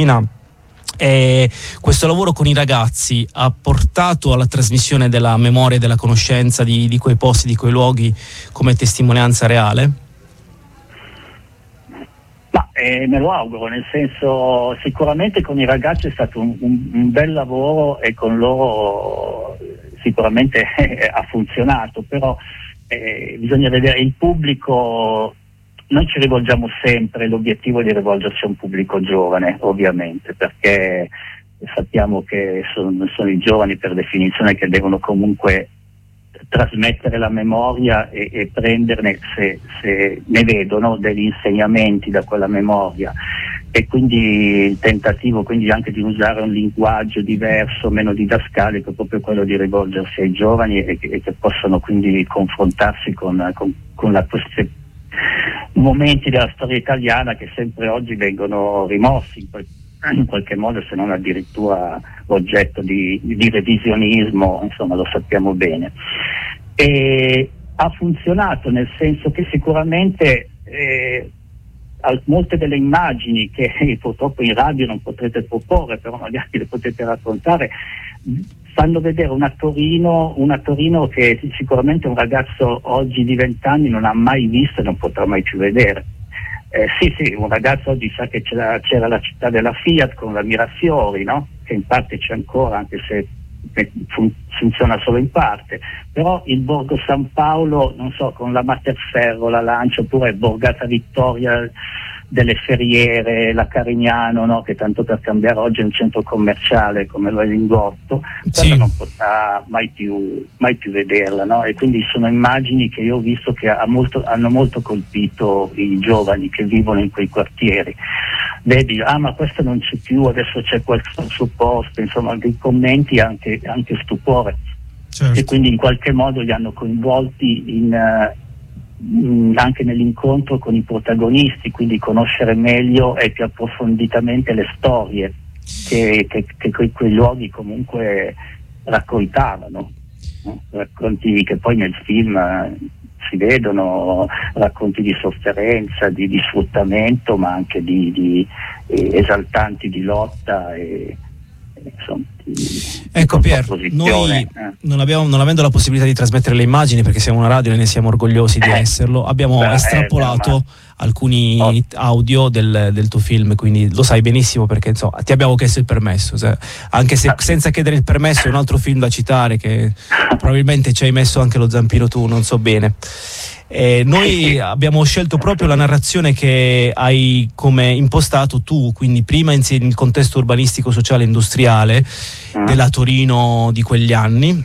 E questo lavoro con i ragazzi ha portato alla trasmissione della memoria e della conoscenza di quei posti, di quei luoghi, come testimonianza reale? Ma me lo auguro, nel senso, sicuramente con i ragazzi è stato un bel lavoro e con loro sicuramente ha funzionato, però bisogna vedere il pubblico. Noi ci rivolgiamo sempre, l'obiettivo è di rivolgersi a un pubblico giovane, ovviamente, perché sappiamo che sono i giovani per definizione che devono comunque trasmettere la memoria e prenderne, se ne vedono, degli insegnamenti da quella memoria. E quindi il tentativo quindi anche di usare un linguaggio diverso, meno didascalico, è proprio quello di rivolgersi ai giovani e che possano quindi confrontarsi con questi momenti della storia italiana che sempre oggi vengono rimossi in qualche modo, se non addirittura oggetto di revisionismo, insomma, lo sappiamo bene. E ha funzionato, nel senso che sicuramente molte delle immagini che purtroppo in radio non potrete proporre, però magari le potete raccontare, fanno vedere una Torino che sicuramente un ragazzo oggi di 20 anni non ha mai visto e non potrà mai più vedere. Sì, un ragazzo oggi sa che c'era la città della Fiat con la Mirafiori, no? Che in parte c'è ancora, anche se funziona solo in parte, però il Borgo San Paolo, non so, con la Materferro, la Lancia, oppure Borgata Vittoria delle Ferriere, la Carignano, no? Che tanto per cambiare oggi è un centro commerciale come lo è Lingotto, sì. Però non potrà mai più vederla, no? E quindi sono immagini che io ho visto che hanno molto colpito i giovani che vivono in quei quartieri. Vedi, ma questo non c'è più, adesso c'è qualcosa al suo posto, insomma, dei commenti anche stupore. Certo. E quindi in qualche modo li hanno coinvolti anche nell'incontro con i protagonisti, quindi conoscere meglio e più approfonditamente le storie che quei luoghi comunque raccontavano, no? Racconti che poi nel film si vedono, racconti di sofferenza, di sfruttamento, ma anche di esaltanti di lotta e insomma, ecco Pier, noi non avendo la possibilità di trasmettere le immagini perché siamo una radio e ne siamo orgogliosi di esserlo, abbiamo estrapolato alcuni audio del tuo film, quindi lo sai benissimo perché insomma ti abbiamo chiesto il permesso, anche se senza chiedere il permesso è un altro film da citare che probabilmente ci hai messo anche lo zampino tu, non so bene. Noi abbiamo scelto proprio la narrazione che hai come impostato tu, quindi prima il contesto urbanistico, sociale e industriale della Torino di quegli anni,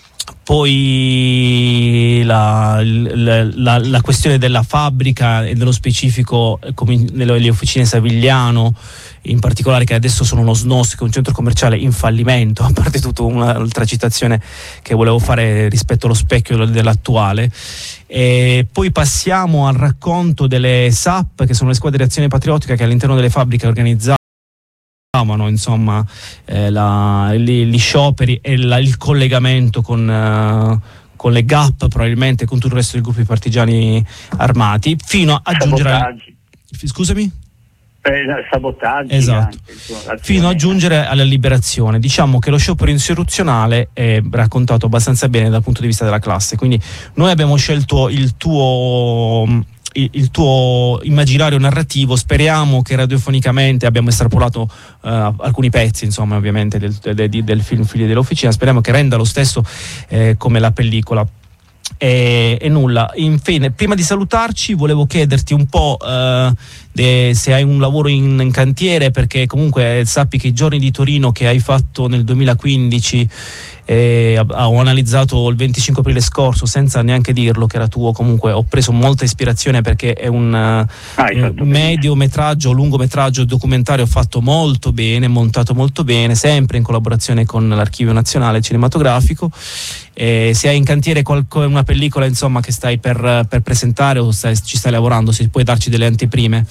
poi la questione della fabbrica e dello specifico come nelle officine Savigliano, in particolare, che adesso sono uno SNOS, che è un centro commerciale in fallimento, a parte tutta un'altra citazione che volevo fare rispetto allo specchio dell'attuale. E poi passiamo al racconto delle SAP, che sono le squadre di azione patriottica che all'interno delle fabbriche organizzavano insomma gli scioperi e il collegamento con le GAP, probabilmente con tutto il resto dei gruppi partigiani armati, fino a giungere scusami? Sabotaggi, esatto, fino a giungere alla liberazione. Diciamo che lo sciopero insurrezionale è raccontato abbastanza bene dal punto di vista della classe, quindi noi abbiamo scelto il tuo immaginario narrativo. Speriamo che radiofonicamente, abbiamo estrapolato alcuni pezzi insomma ovviamente del film Figli dell'Officina, speriamo che renda lo stesso come la pellicola. E nulla, infine, prima di salutarci volevo chiederti un po' se hai un lavoro in cantiere, perché comunque sappi che i giorni di Torino che hai fatto nel 2015 ho analizzato il 25 aprile scorso senza neanche dirlo che era tuo. Comunque ho preso molta ispirazione perché è un mediometraggio, lungometraggio documentario fatto molto bene, montato molto bene, sempre in collaborazione con l'Archivio Nazionale Cinematografico. Se hai in cantiere una pellicola insomma che stai per presentare o ci stai lavorando, se puoi darci delle anteprime.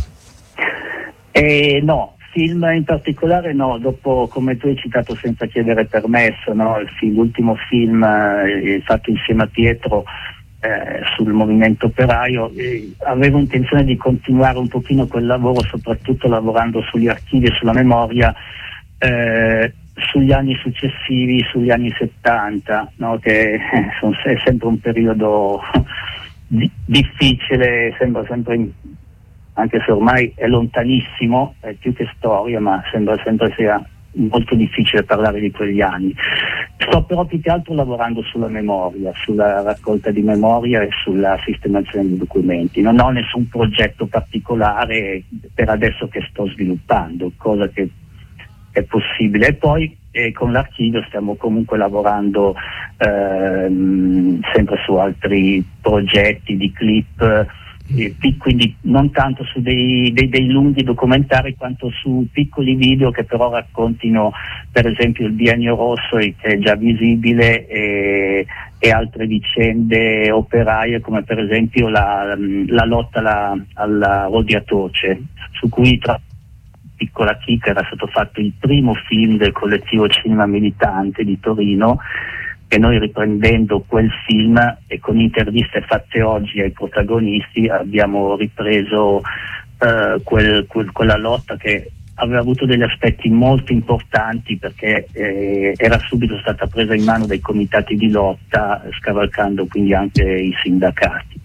No, film in particolare no, dopo, come tu hai citato Senza chiedere permesso, no? L'ultimo film fatto insieme a Pietro, sul movimento operaio, avevo intenzione di continuare un pochino quel lavoro, soprattutto lavorando sugli archivi e sulla memoria sugli anni successivi, sugli anni 70, no? Che è sempre un periodo difficile, sembra sempre, anche se ormai è lontanissimo, è più che storia, ma sembra sempre sia molto difficile parlare di quegli anni. Sto però più che altro lavorando sulla memoria, sulla raccolta di memoria e sulla sistemazione dei documenti. Non ho nessun progetto particolare per adesso che sto sviluppando, cosa che è possibile. E poi con l'archivio stiamo comunque lavorando sempre su altri progetti di clip, quindi non tanto su dei lunghi documentari quanto su piccoli video che però raccontino per esempio il Biennio Rosso, che è già visibile, e altre vicende operaie come per esempio la lotta alla Rodiatoce, su cui tra piccola chicca era stato fatto il primo film del collettivo Cinema Militante di Torino, e noi, riprendendo quel film e con interviste fatte oggi ai protagonisti, abbiamo ripreso quella lotta, che aveva avuto degli aspetti molto importanti, perché era subito stata presa in mano dai comitati di lotta, scavalcando quindi anche i sindacati.